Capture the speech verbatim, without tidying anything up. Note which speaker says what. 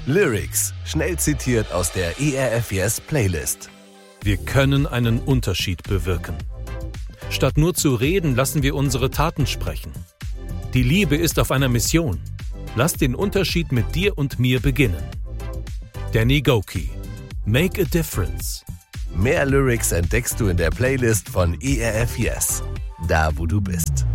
Speaker 1: Lyrics, schnell zitiert aus der E R F Yes Playlist.
Speaker 2: Wir können einen Unterschied bewirken. Statt nur zu reden, lassen wir unsere Taten sprechen. Die Liebe ist auf einer Mission. Lass den Unterschied mit dir und mir beginnen. Danny Gokey. Make a difference.
Speaker 1: Mehr Lyrics entdeckst du in der Playlist von E R F Yes. Da, wo du bist.